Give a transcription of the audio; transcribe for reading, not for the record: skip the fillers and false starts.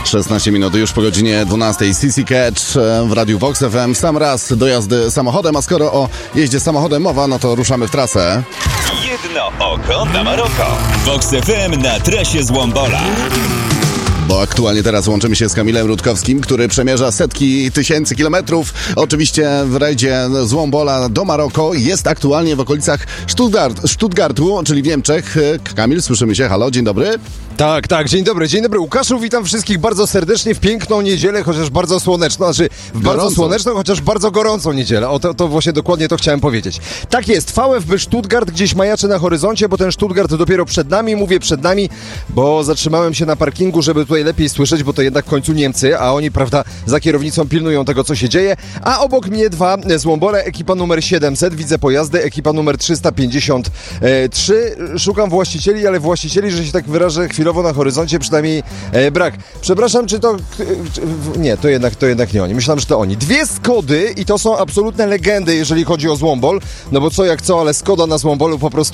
16 minut już po godzinie 12. CC Catch w Radiu Vox FM. Sam raz do jazdy samochodem, a skoro o jeździe samochodem mowa, no to ruszamy w trasę. Jedno oko na Maroko. Vox FM na trasie z Łombola. Bo aktualnie teraz łączymy się z Kamilem Rutkowskim, który przemierza setki tysięcy kilometrów. Oczywiście w rajdzie z Łombola do Maroko. Jest aktualnie w okolicach Stuttgartu, czyli w Niemczech. Kamil, słyszymy się. Halo, dzień dobry. Tak, dzień dobry Łukaszu, witam wszystkich bardzo serdecznie w piękną niedzielę, chociaż bardzo słoneczną, bardzo słoneczną, chociaż bardzo gorącą niedzielę. To właśnie dokładnie to chciałem powiedzieć. Tak jest, VfB Stuttgart gdzieś majaczy na horyzoncie, bo ten Stuttgart dopiero przed nami, mówię przed nami, bo zatrzymałem się na parkingu, żeby tutaj lepiej słyszeć, bo to jednak w końcu Niemcy, a oni, prawda, za kierownicą pilnują tego, co się dzieje, a obok mnie dwa z Łombola, ekipa numer 700, widzę pojazdy, ekipa numer 353, szukam właścicieli, ale właścicieli, że się tak wyrażę, chwilowo na horyzoncie przynajmniej brak. Przepraszam, czy to... Nie, to jednak nie oni. Myślałem, że to oni. Dwie Skody i to są absolutne legendy, jeżeli chodzi o Złombol, no bo co jak co, ale Skoda na Złombolu po prostu